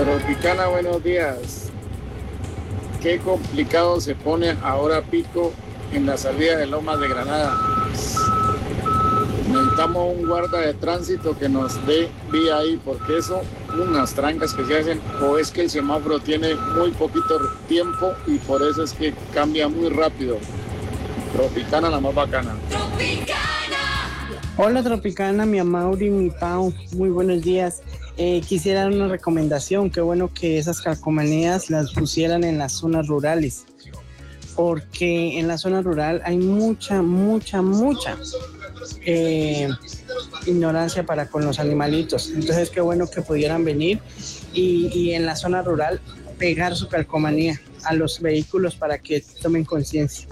Tropicana, buenos días. Qué complicado se pone ahora pico en la salida de Lomas de Granada. Necesitamos un guarda de tránsito que nos dé vía ahí, porque eso, unas trancas que se hacen, o es que el semáforo tiene muy poquito tiempo y por eso es que cambia muy rápido. Tropicana, la más bacana. Hola Tropicana, mi Amaury, mi Pau, muy buenos días. Quisiera dar una recomendación, qué bueno que esas calcomanías las pusieran en las zonas rurales, porque en la zona rural hay mucha ignorancia para con los animalitos. Entonces qué bueno que pudieran venir y en la zona rural pegar su calcomanía a los vehículos para que tomen conciencia.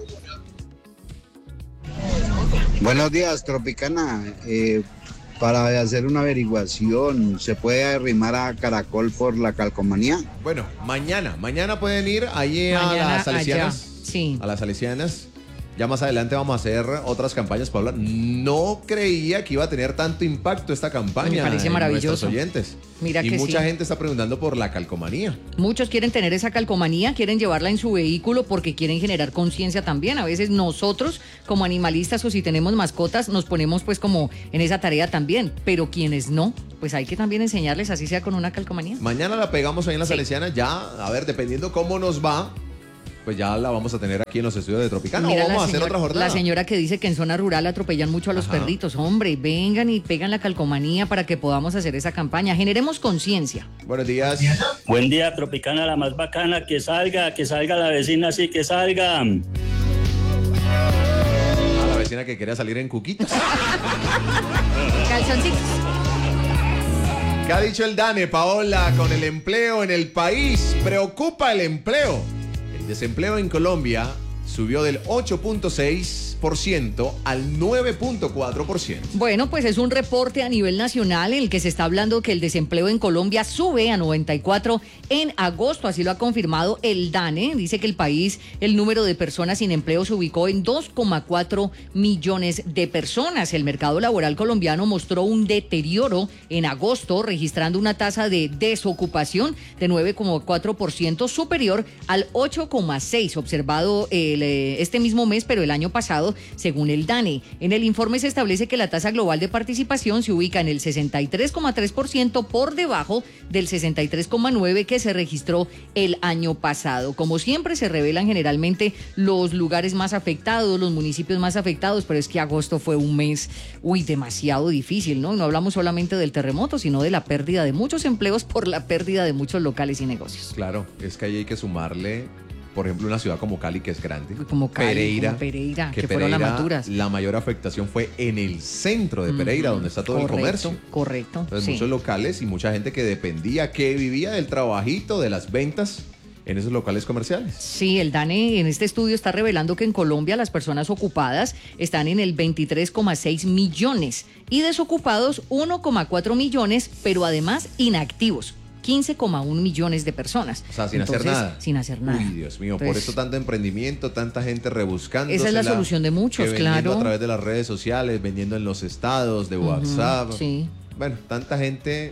Buenos días, Tropicana. Para hacer una averiguación, ¿se puede arrimar a Caracol por la calcomanía? Bueno, mañana pueden ir allí a las Salesianas. Sí. A las Salesianas. Ya más adelante vamos a hacer otras campañas, Paula. No creía que iba a tener tanto impacto esta campaña. Me parece maravilloso. En nuestros oyentes. Mira y que mucha sí. gente está preguntando por la calcomanía. Muchos quieren tener esa calcomanía, quieren llevarla en su vehículo porque quieren generar conciencia también. A veces nosotros, como animalistas o si tenemos mascotas, nos ponemos pues como en esa tarea también. Pero quienes no, pues hay que también enseñarles, así sea con una calcomanía. Mañana la pegamos ahí en las Sí. Salesianas. Ya, a ver, dependiendo cómo nos va, pues ya la vamos a tener aquí en los estudios de Tropicana. Mira, O vamos a hacer señora, otra jornada. la señora que dice que en zona rural atropellan mucho a los perritos. Hombre, vengan y pegan la calcomanía para que podamos hacer esa campaña. Generemos conciencia. Buenos días. Buen día, Tropicana, la más bacana. Que salga la vecina, sí, que salga. A la vecina que quería salir en cuquitos. Calzoncitos. ¿Qué ha dicho el DANE, Paola, con el empleo en el país? ¿Preocupa el empleo? El desempleo en Colombia subió del 8.6% al 9.4%. Bueno, pues es un reporte a nivel nacional en el que se está hablando que el desempleo en Colombia sube a 94 en agosto, así lo ha confirmado el DANE. Dice que el país, el número de personas sin empleo se ubicó en 2,4 millones de personas. El mercado laboral colombiano mostró un deterioro en agosto, registrando una tasa de desocupación de 9,4% superior al 8,6% observado este mismo mes, pero el año pasado, según el DANE. En el informe se establece que la tasa global de participación se ubica en el 63,3% por debajo del 63,9% que se registró el año pasado. Como siempre, se revelan generalmente los lugares más afectados, los municipios más afectados, pero es que agosto fue un mes, demasiado difícil, ¿no? No hablamos solamente del terremoto, sino de la pérdida de muchos empleos por la pérdida de muchos locales y negocios. Claro, es que ahí hay que sumarle, por ejemplo, una ciudad como Cali, que es grande. Como Cali, como Pereira, que fueron las más duras. La mayor afectación fue en el centro de Pereira, donde está todo el comercio. Correcto. Entonces, sí. muchos locales y mucha gente que dependía, que vivía del trabajito, de las ventas en esos locales comerciales. Sí, el DANE en este estudio está revelando que en Colombia las personas ocupadas están en el 23,6 millones y desocupados 1,4 millones, pero además inactivos. 15,1 millones de personas. O sea, sin hacer nada. Sin hacer nada. Uy, Dios mío, Entonces, por eso tanto emprendimiento, tanta gente rebuscando. esa es la solución de muchos, vendiendo claro. a través de las redes sociales, vendiendo en los estados de WhatsApp. Sí. Bueno, tanta gente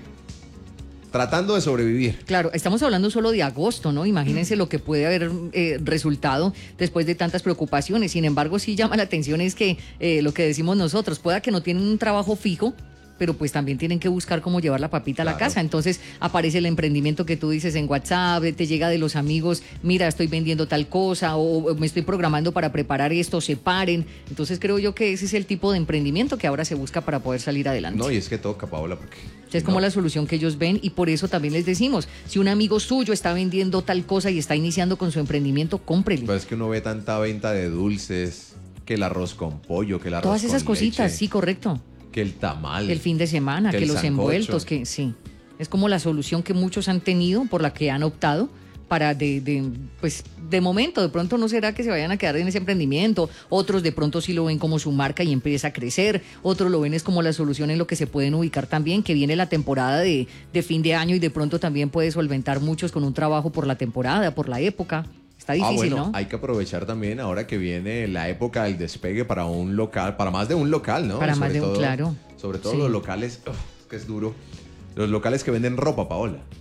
tratando de sobrevivir. Claro, estamos hablando solo de agosto, ¿no? Imagínense lo que puede haber resultado después de tantas preocupaciones. Sin embargo, sí llama la atención es que lo que decimos nosotros, pueda que no tienen un trabajo fijo, pero pues también tienen que buscar cómo llevar la papita a la casa. Entonces aparece el emprendimiento que tú dices en WhatsApp, te llega de los amigos, mira, estoy vendiendo tal cosa o me estoy programando para preparar esto, separen. Entonces creo yo que ese es el tipo de emprendimiento que ahora se busca para poder salir adelante. No, y es que toca, Paola, porque es como la solución que ellos ven y por eso también les decimos, si un amigo suyo está vendiendo tal cosa y está iniciando con su emprendimiento, cómprele. Pues es que uno ve tanta venta de dulces, que el arroz con pollo, que el arroz todas esas con cositas, leche, sí, correcto. que el tamal, El fin de semana, que el los sancocho. envueltos, que sí. Es como la solución que muchos han tenido, por la que han optado para pues de momento, de pronto no será que se vayan a quedar en ese emprendimiento, otros de pronto sí lo ven como su marca y empieza a crecer, otros lo ven es como la solución en lo que se pueden ubicar también, que viene la temporada de fin de año y de pronto también puede solventar muchos con un trabajo por la temporada, por la época. Está difícil, bueno, ¿no? hay que aprovechar también ahora que viene la época del despegue para un local, para más de un local, ¿no? Para más de un, claro. Sobre todo Sí. los locales, que es duro, los locales que venden ropa, Paola.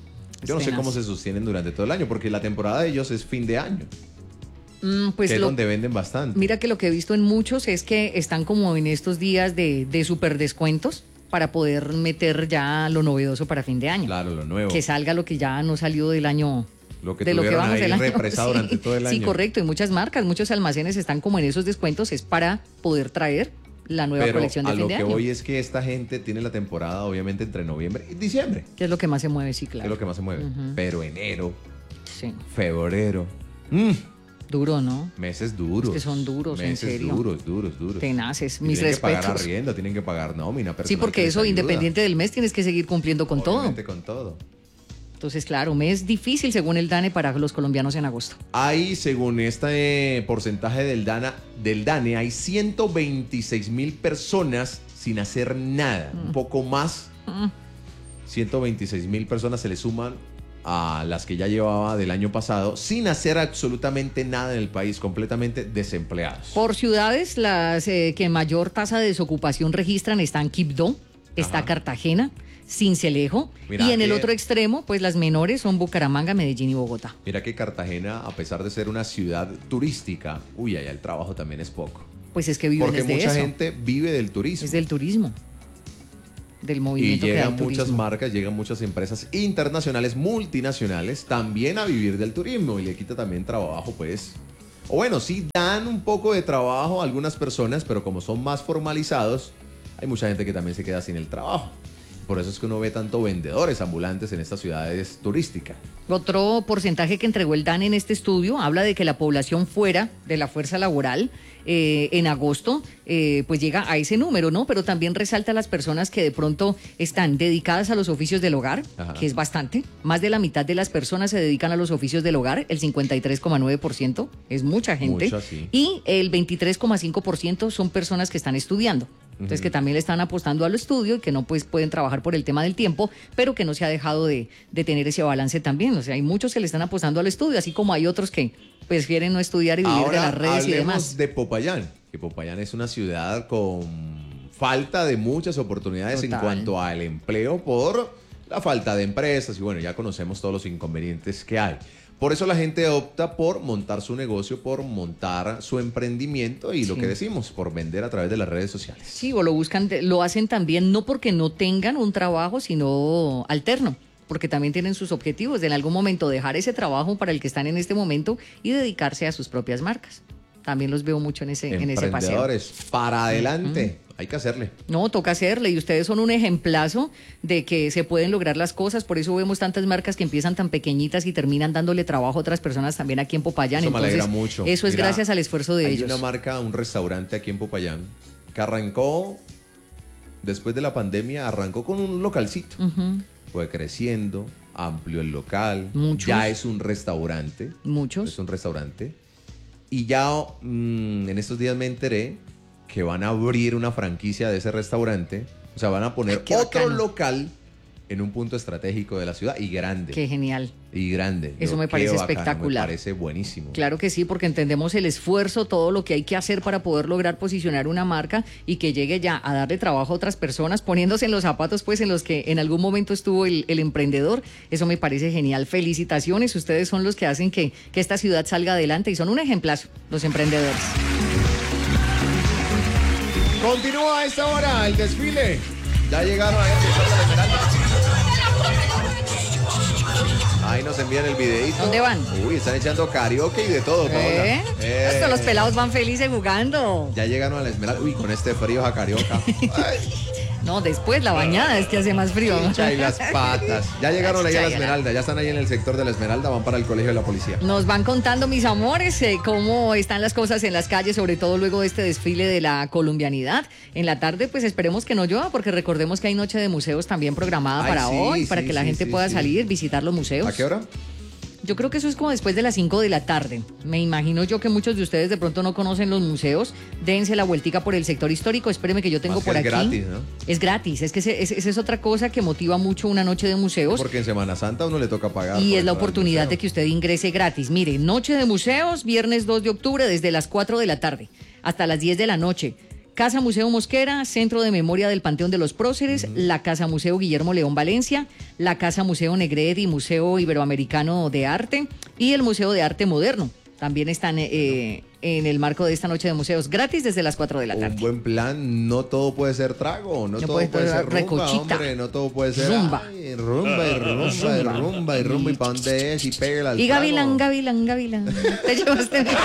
Yo no sé cómo se sostienen durante todo el año, porque la temporada de ellos es fin de año. Pues que es donde venden bastante. Mira que lo que he visto en muchos es que están como en estos días de super descuentos para poder meter ya lo novedoso para fin de año. Claro, lo nuevo. Que salga lo que ya no salió del año. De lo que vamos ahí del año. Represado sí, durante todo el año. Sí, correcto. Y muchas marcas, muchos almacenes están como en esos descuentos. Es para poder traer la nueva colección de fin de año. A lo que voy es que esta gente tiene la temporada obviamente entre noviembre y diciembre. Que es lo que más se mueve, sí, claro. Que es lo que más se mueve. Pero enero, sí, febrero. Duro, ¿no? Meses duros. Es que son duros, meses en serio. duros. Tenaces, mis respetos. Tienen que pagar arriendo, tienen que pagar nómina. Sí, porque eso, independiente del mes, tienes que seguir cumpliendo con obviamente con todo. Entonces, claro, mes difícil según el DANE para los colombianos en agosto. Hay, según este porcentaje del DANE, hay 126,000 personas sin hacer nada. Un poco más. 126,000 personas se le suman a las que ya llevaba del año pasado, sin hacer absolutamente nada en el país, completamente desempleados. Por ciudades, las que mayor tasa de desocupación registran están Quibdó, está Cartagena, Sincelejo, y en el otro extremo, pues las menores son Bucaramanga, Medellín y Bogotá. Mira que Cartagena, a pesar de ser una ciudad turística, allá el trabajo también es poco. Pues es que viven de eso. Porque mucha gente vive del turismo. Es del turismo. Del movimiento. Y llegan muchas marcas, llegan muchas empresas internacionales, multinacionales, también a vivir del turismo y le quita también trabajo, pues. O bueno, sí dan un poco de trabajo a algunas personas, pero como son más formalizados, hay mucha gente que también se queda sin el trabajo. Por eso es que uno ve tanto vendedores ambulantes en estas ciudades turísticas. Otro porcentaje que entregó el DANE en este estudio habla de que la población fuera de la fuerza laboral en agosto pues llega a ese número, ¿no? Pero también resalta a las personas que de pronto están dedicadas a los oficios del hogar, que es bastante. Más de la mitad de las personas se dedican a los oficios del hogar, el 53,9%, es mucha gente. Mucha, sí. Y el 23,5% son personas que están estudiando. Entonces que también le están apostando al estudio y que no pues pueden trabajar por el tema del tiempo, pero que no se ha dejado de tener ese balance también. O sea, hay muchos que le están apostando al estudio, así como hay otros que prefieren no estudiar y vivir de las redes y demás. De Popayán, que Popayán es una ciudad con falta de muchas oportunidades en cuanto al empleo por la falta de empresas y bueno, ya conocemos todos los inconvenientes que hay. Por eso la gente opta por montar su negocio, por montar su emprendimiento y lo que decimos, por vender a través de las redes sociales. Sí, o lo buscan, lo hacen también no porque no tengan un trabajo, sino alterno, porque también tienen sus objetivos de en algún momento dejar ese trabajo para el que están en este momento y dedicarse a sus propias marcas. También los veo mucho en ese paseo. Emprendedores, para adelante. Hay que hacerle. No, toca hacerle y ustedes son un ejemplazo de que se pueden lograr las cosas, por eso vemos tantas marcas que empiezan tan pequeñitas y terminan dándole trabajo a otras personas también aquí en Popayán. Eso me alegra mucho. Eso es gracias al esfuerzo de ellos. Hay una marca, un restaurante aquí en Popayán que arrancó, después de la pandemia, arrancó con un localcito. Fue creciendo, amplió el local. Muchos. Ya es un restaurante. Muchos. Es un restaurante. Y ya en estos días me enteré que van a abrir una franquicia de ese restaurante. O sea, van a poner otro local en un punto estratégico de la ciudad y grande. Qué genial. Y grande. Eso me parece espectacular. Me parece buenísimo. Claro que sí, porque entendemos el esfuerzo, todo lo que hay que hacer para poder lograr posicionar una marca y que llegue ya a darle trabajo a otras personas, poniéndose en los zapatos pues en los que en algún momento estuvo el emprendedor. Eso me parece genial. Felicitaciones, ustedes son los que hacen que esta ciudad salga adelante y son un ejemplazo, los emprendedores. Continúa a esta hora el desfile. Ya llegaron ahí a empezar la Esmeralda. Ahí nos envían el videito. ¿Dónde van? Uy, están echando karaoke y de todo, Paola. Hasta los pelados van felices jugando. Ya llegaron a la Esmeralda. Uy, con este frío a carioca. No, después la bañada es que hace más frío. Y las patas. Ya llegaron ahí a la Esmeralda, ya están ahí en el sector de la Esmeralda, van para el colegio de la policía. Nos van contando, mis amores, cómo están las cosas en las calles, sobre todo luego de este desfile de la colombianidad. En la tarde, pues esperemos que no llueva, porque recordemos que hay noche de museos también programada para hoy, para que la gente pueda salir, visitar los museos. ¿A qué hora? Yo creo que eso es como después de las 5 de la tarde. Me imagino yo que muchos de ustedes de pronto no conocen los museos. Dense la vueltica por el sector histórico. Espéreme que yo tengo por aquí. Es gratis, ¿no? Es gratis. Es que esa es otra cosa que motiva mucho una noche de museos. Porque en Semana Santa a uno le toca pagar. Y es la oportunidad de que usted ingrese gratis. Mire, noche de museos, viernes 2 de octubre, desde las 4 de la tarde hasta las 10 de la noche. Casa Museo Mosquera, Centro de Memoria del Panteón de los Próceres, la Casa Museo Guillermo León Valencia, la Casa Museo Negret y Museo Iberoamericano de Arte y el Museo de Arte Moderno. También están en el marco de esta noche de museos gratis desde las 4 de la tarde. Un buen plan, no todo puede ser trago, no todo puede ser rumba, recochita. hombre, no todo puede ser Rumba. ay, rumba, y pa' dónde es, y pégala al Y trago. Gavilán. Te llevaste mi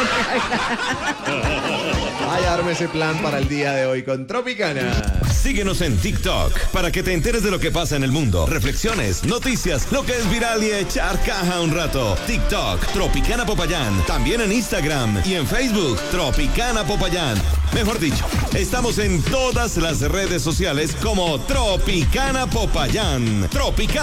Ay, arme ese plan para el día de hoy con Tropicana. Síguenos en TikTok para que te enteres de lo que pasa en el mundo. Reflexiones, noticias, lo que es viral y echar caja un rato. TikTok, Tropicana Popayán. También en Instagram y en Facebook, Tropicana Popayán. Mejor dicho, estamos en todas las redes sociales como Tropicana Popayán. Tropicana.